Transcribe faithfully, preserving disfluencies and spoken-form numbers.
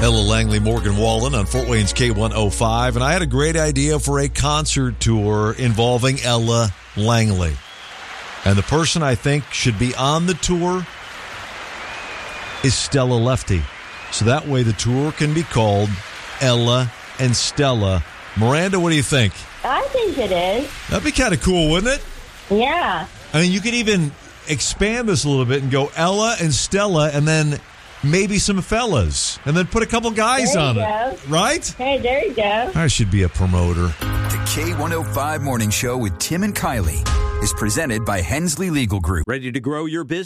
Ella Langley, Morgan Wallen on Fort Wayne's K one oh five, and I had a great idea for a concert tour involving Ella Langley. And the person I think should be on the tour is Stella Lefty. So that way the tour can be called Ella and Stella. Miranda, what do you think? I think it is. That'd be kind of cool, wouldn't it? Yeah. I mean, you could even expand this a little bit and go Ella and Stella and then maybe some fellas, and then put a couple guys There you on go. it. Right? Hey, there you go. I should be a promoter. The K one oh five Morning Show with Tim and Kylie is presented by Hensley Legal Group. Ready to grow your business?